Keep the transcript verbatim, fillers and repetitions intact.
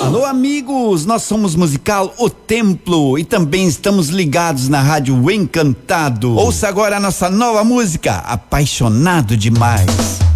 Alô, amigos, nós somos musical O Templo e também estamos ligados na Rádio Encantado. Ouça agora a nossa nova música, Apaixonado Demais.